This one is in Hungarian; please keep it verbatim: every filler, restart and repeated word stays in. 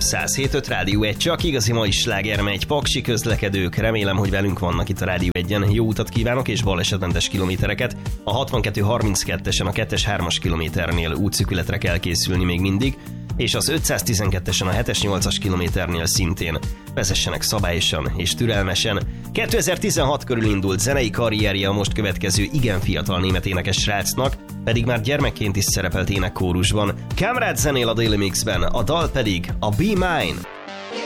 száz hét öt Rádió egy, csak igazi mai sláger megy. Paksi közlekedők, remélem, hogy velünk vannak itt a Rádió egyen. Jó utat kívánok és balesetmentes kilométereket. A hatvankettő harminckettesen a kettes hármas kilométernél útszűkületre kell készülni még mindig, és az ötszáztizenkettesen a hetes nyolcas kilométernél szintén. Vezessenek szabályosan és türelmesen. kétezer-tizenhat körül indult zenei karrierje a most következő igen fiatal német énekes srácnak, pedig már gyermekként is szerepelt énekkórusban. Kamrad zenél a Daily Mixben, a dal pedig a Be Mine.